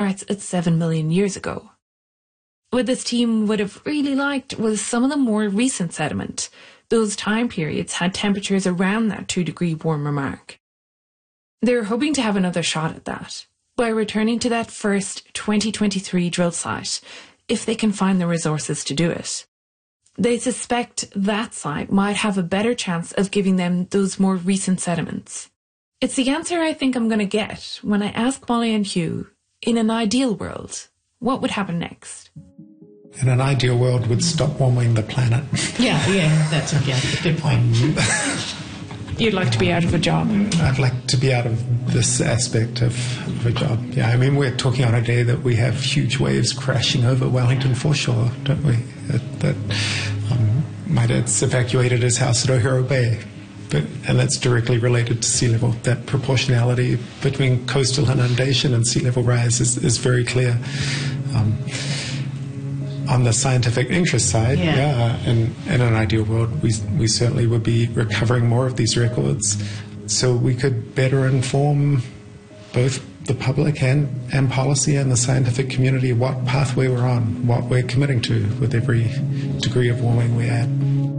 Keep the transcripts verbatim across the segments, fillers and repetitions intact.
starts at seven million years ago. What this team would have really liked was some of the more recent sediment. Those time periods had temperatures around that two degree warmer mark. They're hoping to have another shot at that by returning to that first twenty twenty-three drill site, if they can find the resources to do it. They suspect that site might have a better chance of giving them those more recent sediments. It's the answer I think I'm going to get when I ask Molly and Hugh, in an ideal world, what would happen next? In an ideal world, would stop warming the planet. Yeah, yeah, that's a yeah, good point. You'd like to be out of a job? I'd like to be out of this aspect of, of a job. Yeah, I mean, we're talking on a day that we have huge waves crashing over Wellington foreshore, don't we? That, that um, my dad's evacuated his house at Ohiro Bay, but, and that's directly related to sea level. That proportionality between coastal inundation and sea level rise is, is very clear. Um, On the scientific interest side, yeah, yeah in, in an ideal world, we, we certainly would be recovering more of these records so we could better inform both the public and, and policy and the scientific community what pathway we're on, what we're committing to with every degree of warming we add.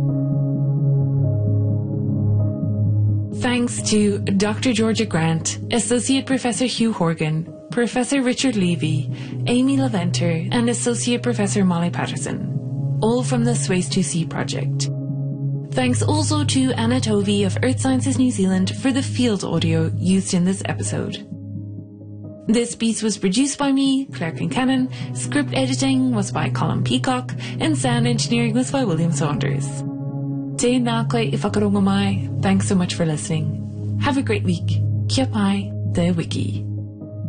Thanks to Doctor Georgia Grant, Associate Professor Hugh Horgan, Professor Richard Levy, Amy Laventer, and Associate Professor Molly Patterson, all from the Swayze two C project. Thanks also to Anna Tovey of Earth Sciences New Zealand for the field audio used in this episode. This piece was produced by me, Claire Kincannon, script editing was by Colin Peacock, and sound engineering was by William Saunders. Te nākoe I whakarongo mai. Thanks so much for listening. Have a great week. Kia pai, te wiki.